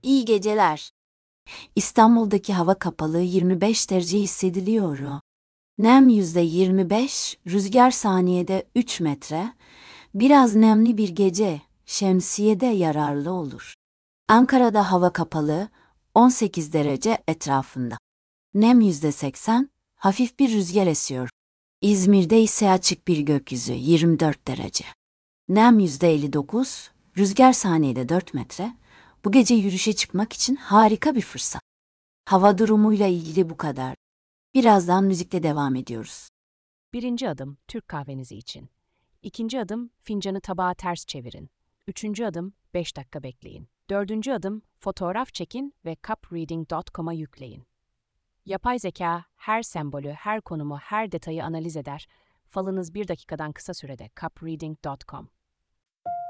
İyi geceler. İstanbul'daki hava kapalı, 25 derece hissediliyor. Nem %25, rüzgar saniyede 3 metre. Biraz nemli bir gece, şemsiyede yararlı olur. Ankara'da hava kapalı, 18 derece etrafında. Nem %80, hafif bir rüzgar esiyor. İzmir'de ise açık bir gökyüzü, 24 derece. Nem %59, rüzgar saniyede 4 metre. Bu gece yürüyüşe çıkmak için harika bir fırsat. Hava durumuyla ilgili bu kadar. Birazdan müzikle devam ediyoruz. Birinci adım Türk kahvenizi için. İkinci adım fincanı tabağa ters çevirin. Üçüncü adım 5 dakika bekleyin. Dördüncü adım fotoğraf çekin ve cupreading.com'a yükleyin. Yapay zeka her sembolü, her konumu, her detayı analiz eder. Falınız 1 dakikadan kısa sürede cupreading.com.